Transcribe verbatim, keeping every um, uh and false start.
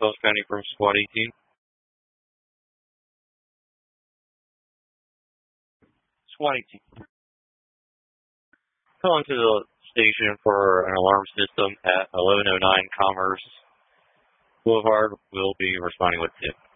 Coast County from Squad eighteen. Squad eighteen. Calling to the station for an alarm system at eleven oh nine Commerce Boulevard. Will be responding with tip.